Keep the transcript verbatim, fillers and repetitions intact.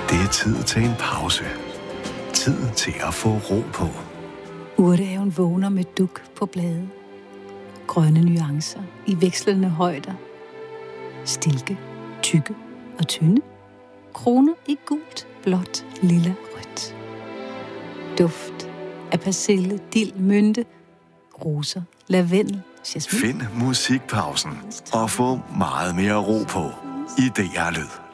Det er tid til en pause. Tid til at få ro på. Urtehaven vågner med duk på blade. Grønne nuancer i vekslende højder. Stilke, tykke og tynde. Kroner i gult, blåt, lilla, rødt. Duft af persille, dild, mynte, roser, lavendel, jasmin. Find musikpausen og få meget mere ro på i D R Lyd.